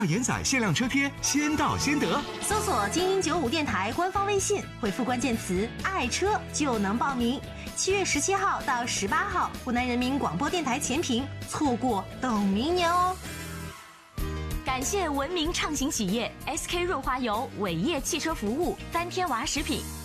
延载限量车贴，先到先得。 搜索精英95电台官方微信，回复关键词“爱车”就能报名。7月17号到18号，湖南人民广播电台前屏，错过等明年哦。 感谢文明畅行企业 SK 润滑油、伟业汽车服务、3天娃食品。